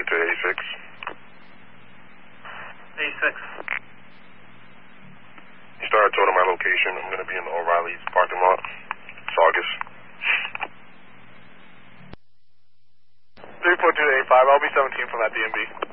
to A6. A6. Star, told him my location. I'm going to be in the O'Reilly's parking lot. Saugus. 342 to A5. I'll be 17 from that DMV.